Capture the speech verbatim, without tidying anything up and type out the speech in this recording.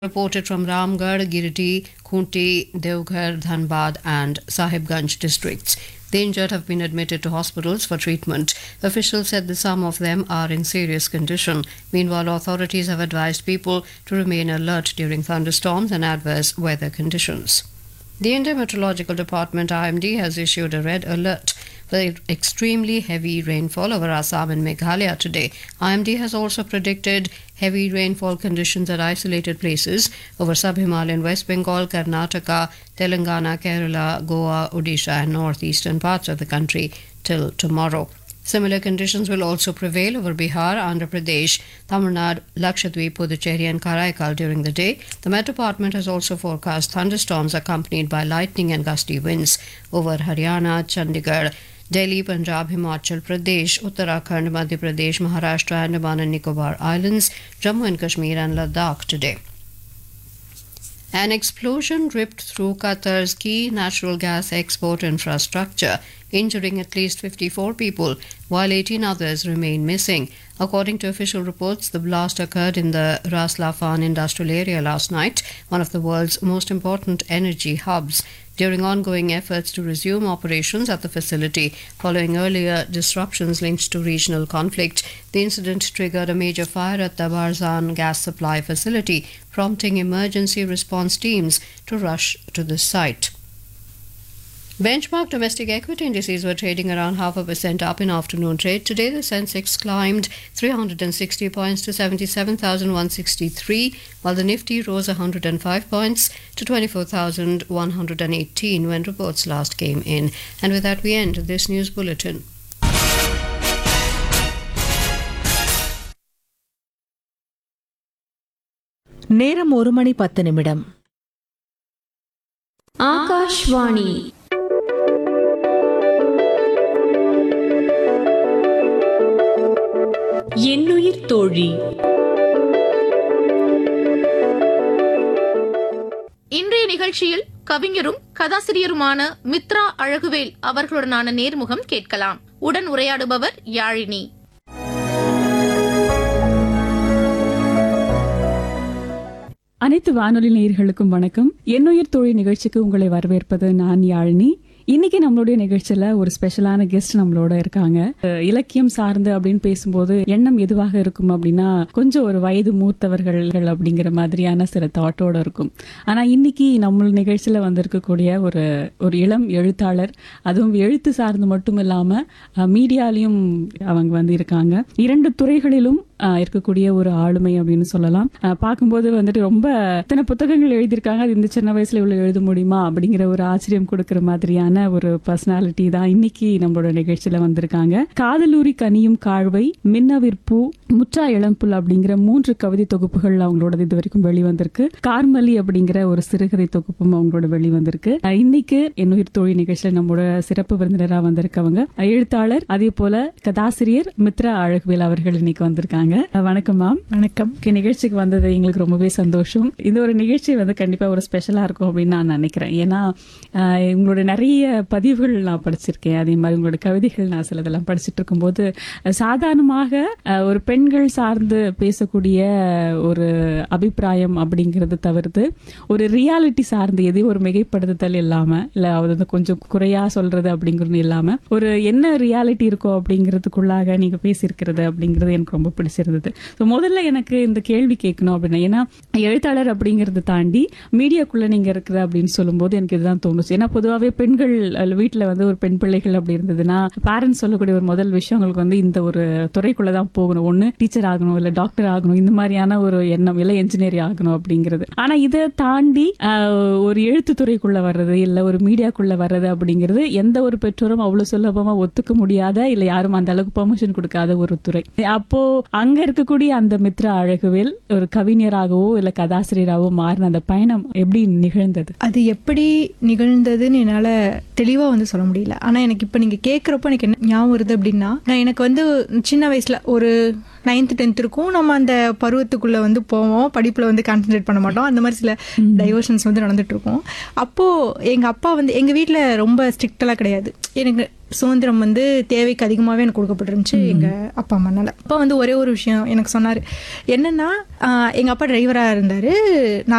Reported from Ramgarh, Giridih, Khunti, Devghar, Dhanbad and Sahibganj districts. The injured have been admitted to hospitals for treatment. Officials said that some of them are in serious condition. Meanwhile, authorities have advised people to remain alert during thunderstorms and adverse weather conditions. The Indian Meteorological Department I M D has issued a red alert for extremely heavy rainfall over Assam and Meghalaya today. I M D has also predicted heavy rainfall conditions at isolated places over sub-Himalayan West Bengal, Karnataka, Telangana, Kerala, Goa, Odisha and northeastern parts of the country till tomorrow. Similar conditions will also prevail over Bihar, Andhra Pradesh, Tamil Nadu, Lakshadweep, Puducherry and Karaikal during the day. The Met Department has also forecast thunderstorms accompanied by lightning and gusty winds over Haryana, Chandigarh, Delhi, Punjab, Himachal Pradesh, Uttarakhand, Madhya Pradesh, Maharashtra, Andaman and Nicobar Islands, Jammu and Kashmir and Ladakh today. An explosion ripped through Qatar's key natural gas export infrastructure, injuring at least fifty-four people, while eighteen others remain missing. According to official reports, the blast occurred in the Ras Laffan industrial area last night, one of the world's most important energy hubs, during ongoing efforts to resume operations at the facility following earlier disruptions linked to regional conflict. The incident triggered a major fire at the Barzan gas supply facility, prompting emergency response teams to rush to the site. Benchmark domestic equity indices were trading around half a percent up in afternoon trade. Today, the Sensex climbed three hundred sixty points to seventy-seven thousand one hundred sixty-three, while the Nifty rose one hundred five points to twenty-four thousand one hundred eighteen when reports last came in. And with that, we end this news bulletin. நேரம் ஒரு மணி பத்து நிமிடம். ஆகாஷ்வாணி என்னுயிர் தோழி. இன்றைய நிகழ்ச்சியில் கவிஞரும் கதாசிரியருமான மித்ரா அழகுவேல் அவர்களுடனான நேர்முகம் கேட்கலாம். உடன் உரையாடுபவர் யாழினி. அனைத்து வானொலி நேயர்களுக்கும் வணக்கம். என்னுயிர் தோழி நிகழ்ச்சிக்கு உங்களை வரவேற்பது நான் யாழினி. இன்னைக்கு நம்மளுடைய நிகழ்ச்சியில ஒரு ஸ்பெஷலான கெஸ்ட் நம்மளோட இருக்காங்க. இலக்கியம் சார்ந்து அப்படின்னு பேசும்போது எண்ணம் எதுவாக இருக்கும் அப்படின்னா கொஞ்சம் ஒரு வயது மூத்தவர்கள் அப்படிங்கிற மாதிரியான சில தாட்டோட இருக்கும். ஆனா இன்னைக்கு நம்ம நிகழ்ச்சியில வந்திருக்கக்கூடிய ஒரு ஒரு இளம் எழுத்தாளர், அதுவும் எழுத்து சார்ந்து மட்டும் இல்லாம மீடியாலையும் அவங்க வந்து இருக்காங்க. இரண்டு துறைகளிலும் இருக்கக்கூடிய ஒரு ஆளுமை அப்படின்னு சொல்லலாம். பார்க்கும்போது வந்துட்டு ரொம்ப இத்தனை புத்தகங்கள் எழுதியிருக்காங்க, அது இந்த சின்ன வயசுல இவ்வளவு எழுத முடியுமா அப்படிங்கிற ஒரு ஆச்சரியம் கொடுக்கிற மாதிரியான ஒரு பர்சனாலிட்டி தான் இன்னைக்கு நம்மளோட நிகழ்ச்சியில வந்திருக்காங்க. காதலூரி கனியும் காழ்வை, மின்னவிற்பூ, முற்றா இளம்புல் அப்படிங்கிற மூன்று கவிதை தொகுப்புகள் அவங்களோட இது வரைக்கும் வெளிவந்திருக்கு. கார்மலி அப்படிங்கிற ஒரு சிறுகதை தொகுப்பும் அவங்களோட வெளிவந்திருக்கு. இன்னைக்கு என்னுயிர் தோழி நிகழ்ச்சியில நம்மளோட சிறப்பு விருந்தினராக வந்திருக்கவங்க எழுத்தாளர், அதே போல கதாசிரியர் மித்ரா அழகுவேல் அவர்கள் இன்னைக்கு வந்திருக்காங்க. வணக்கம் மேம். வணக்கம். நிகழ்ச்சிக்கு வந்தது எங்களுக்கு ரொம்பவே சந்தோஷம். இந்த ஒரு நிகழ்ச்சி வந்து கண்டிப்பா ஒரு ஸ்பெஷலா இருக்கும் அப்படின்னு நான் நினைக்கிறேன். ஏன்னா உங்களோட நிறைய பதிவுகள் நான் படிச்சிருக்கேன், அதே மாதிரி உங்களோட கவிதைகள் நான் சிலதெல்லாம் படிச்சுட்டு இருக்கும்போது சாதாரணமாக ஒரு பெண்கள் சார்ந்து பேசக்கூடிய ஒரு அபிப்பிராயம் அப்படிங்கறது தவிர்த்து ஒரு ரியாலிட்டி சார்ந்து எதையும் ஒரு மிகைப்படுத்துதல் இல்லாம, இல்ல அது கொஞ்சம் குறையா சொல்றது அப்படிங்கிறது இல்லாம ஒரு என்ன ரியாலிட்டி இருக்கோ அப்படிங்கிறதுக்குள்ளாக நீங்க பேசியிருக்கிறது அப்படிங்கிறது எனக்கு ரொம்ப பிடிச்சிருந்தது. முதல்ல எனக்கு இந்த கேள்வி கேட்கணும் அப்படின்னா, ஏன்னா எழுத்தாளர் அப்படிங்கறத தாண்டி மீடியாக்குள்ள நீங்க இருக்கிற அப்படின்னு சொல்லும்போது எனக்கு இதுதான் தோணுச்சு. ஏன்னா பொதுவாகவே பெண்கள் வீட்டுல வந்து ஒரு பெண் பிள்ளைகள் அப்படி இருந்ததுன்னா பேரண்ட்ஸ் சொல்லக்கூடிய ஒரு முதல் விஷயம் உங்களுக்கு வந்து இந்த ஒரு துறைக்குள்ளதான் போகணும், ஒண்ணு டீச்சர் ஆகணும், இல்ல டாக்டர் ஆகணும், இந்த மாதிரியான ஒரு எண்ணம், இல்ல என்ஜினியர் ஆகணும் அப்படிங்கிறது. ஆனா இதை தாண்டி ஒரு எழுத்து துறைக்குள்ள வர்றது, இல்ல ஒரு மீடியாக்குள்ள வர்றது அப்படிங்கிறது எந்த ஒரு பெற்றோரும் அவ்வளவு சுலபமா ஒத்துக்க முடியாத, இல்ல யாரும் அந்த அளவுக்கு பெர்மிஷன் கொடுக்காத ஒரு துறை. அப்போ அங்க இருக்கக்கூடிய அந்த மித்ரா அழகுவேல் ஒரு கவிஞராகவோ இல்ல கதாசிரியராகவோ மாறின அந்த பயணம் எப்படி நிகழ்ந்தது? அது எப்படி நிகழ்ந்ததுன்னு என்னால தெளிவா வந்து சொல்ல முடியல. ஆனா எனக்கு இப்ப நீங்க கேக்குறப்ப எனக்கு என்ன ஞாபகம் வருது அப்படின்னா, நான் எனக்கு வந்து சின்ன வயசுல ஒரு நைன்த் டென்த் இருக்கும், நம்ம அந்த பருவத்துக்குள்ள வந்து போவோம், படிப்புல வந்து கான்சென்ட்ரேட் பண்ண மாட்டோம், அந்த மாதிரி சில டைவர்ஷன்ஸ் வந்து நடந்துட்டு இருக்கும். அப்போ எங்க அப்பா வந்து எங்க வீட்டுல ரொம்ப ஸ்ட்ரிக்டெல்லாம் கிடையாது, எனக்கு சுதந்திரம் வந்து தேவைக்கு அதிகமாகவே எனக்கு கொடுக்கப்பட்டிருந்துச்சு எங்க அப்பா அம்மானால. அப்பா வந்து ஒரே ஒரு விஷயம் எனக்கு சொன்னாரு, என்னன்னா எங்க அப்பா டிரைவரா இருந்தாரு, நான்